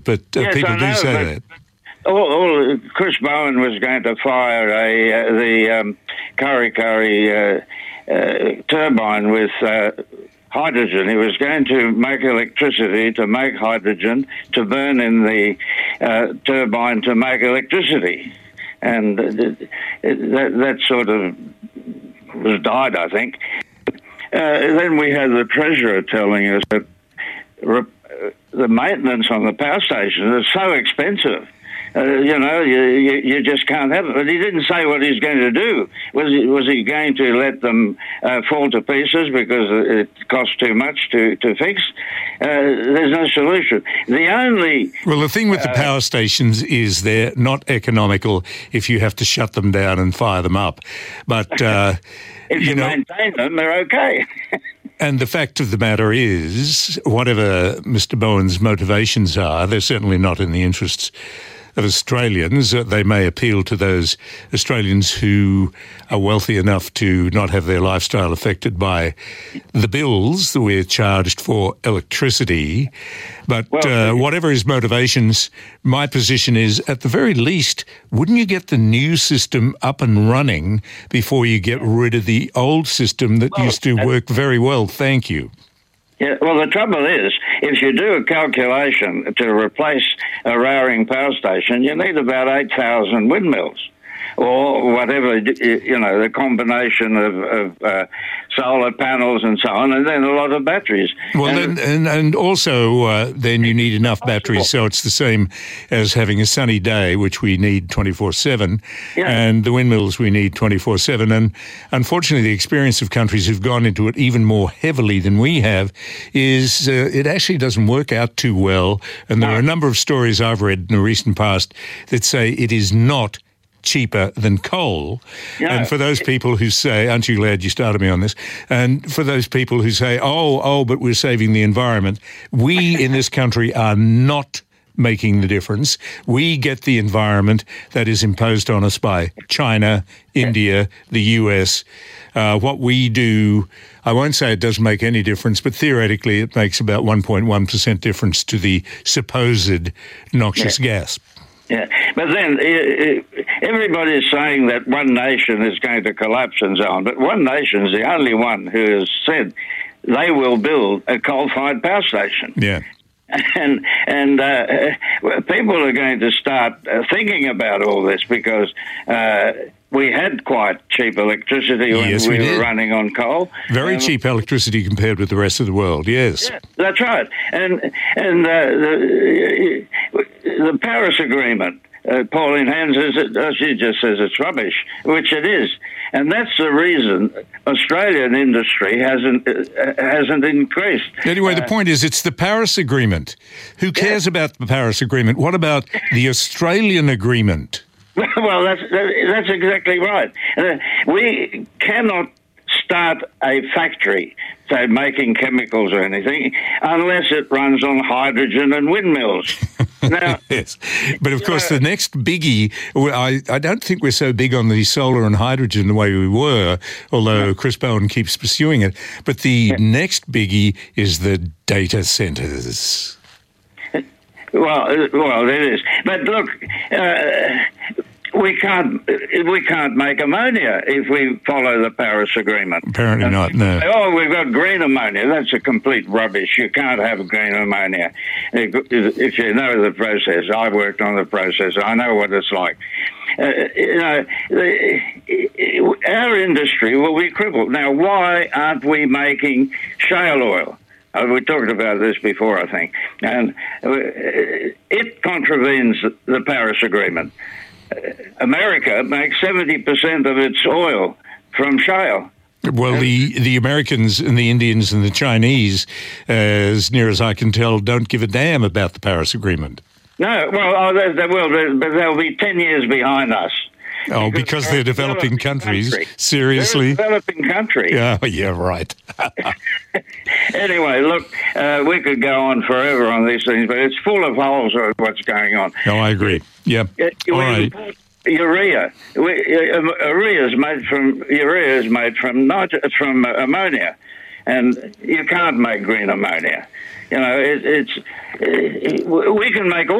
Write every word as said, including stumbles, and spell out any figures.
but uh, yes, people I know, do say that. All, all, Chris Bowen was going to fire a uh, the um, Kurri Kurri uh, uh, turbine with uh, hydrogen. He was going to make electricity to make hydrogen to burn in the uh, turbine to make electricity, and uh, that, that sort of was died, I think. Uh, then we had the Treasurer telling us that re- the maintenance on the power stations is so expensive. Uh, you know, you, you you just can't have it. But he didn't say what he's going to do. Was he, was he going to let them uh, fall to pieces because it costs too much to, to fix? Uh, there's no solution. The only... Well, the thing with the power stations is they're not economical if you have to shut them down and fire them up. But, uh, if you, you know, maintain them, they're okay. And the fact of the matter is, whatever Mister Bowen's motivations are, they're certainly not in the interests of Australians. They may appeal to those Australians who are wealthy enough to not have their lifestyle affected by the bills that we're charged for electricity. But well, uh, whatever his motivations, my position is, at the very least, wouldn't you get the new system up and running before you get rid of the old system that well, used to work very well? Thank you. Yeah, well, the trouble is, if you do a calculation to replace a Rowing power station, you need about eight thousand windmills, or whatever, you know, the combination of, of uh, solar panels and so on, and then a lot of batteries. Well, and, then, and, and also uh, then you need enough batteries, so it's the same as having a sunny day, which we need twenty-four seven, yeah. And the windmills we need twenty-four seven. And unfortunately, the experience of countries who've gone into it even more heavily than we have is uh, it actually doesn't work out too well. And there no. are a number of stories I've read in the recent past that say it is not cheaper than coal. Yeah. And for those people who say, aren't you glad you started me on this? And for those people who say, oh, oh, but we're saving the environment, we in this country are not making the difference. We get the environment that is imposed on us by China, India, the U S. Uh, what we do, I won't say it doesn't make any difference, but theoretically it makes about one point one percent difference to the supposed noxious yeah. gas. Yeah, but then uh, everybody's saying that one nation is going to collapse and so on, but one nation is the only one who has said they will build a coal-fired power station. Yeah. And and uh, people are going to start uh, thinking about all this because uh, we had quite cheap electricity when yes, we, we were did. running on coal. Very um, cheap electricity compared with the rest of the world, yes. Yeah, that's right. And and uh, the, the Paris Agreement, uh, Pauline Hands, says, oh, she just says it's rubbish, which it is. And that's the reason Australian industry hasn't uh, hasn't increased. Anyway, the uh, point is it's the Paris Agreement. Who cares yeah. about the Paris Agreement? What about the Australian Agreement? Well, that's that's exactly right. Uh, we cannot start a factory, say, making chemicals or anything, unless it runs on hydrogen and windmills. Now, yes, but of course, know, the next biggie, I, I don't think we're so big on the solar and hydrogen the way we were, although yeah. Chris Bowen keeps pursuing it. But the yeah. next biggie is the data centres. Well, well, it is. But look, uh, we can't we can't make ammonia if we follow the Paris Agreement. Apparently and not. No. Oh, we've got green ammonia. That's a complete rubbish. You can't have green ammonia. If you know the process, I worked on the process. I know what it's like. Uh, you know, the, our industry will be crippled. Now, why aren't we making shale oil? Uh, we talked about this before, I think, and uh, it contravenes the Paris Agreement. Uh, America makes seventy percent of its oil from shale. Well, the, the Americans and the Indians and the Chinese, uh, as near as I can tell, don't give a damn about the Paris Agreement. No, well, oh, they, they will, but they'll be ten years behind us. Oh, because, because they're developing, developing countries. Country. Seriously? They're a developing country. Yeah, yeah, right. Anyway, look, uh, we could go on forever on these things, but it's full of holes of what's going on. No, I agree. Yeah. Uh, All right. Urea. We, uh, urea is made from urea is made from nitro, from uh, ammonia. and you can't make green ammonia. You know, it, it's it, we can make all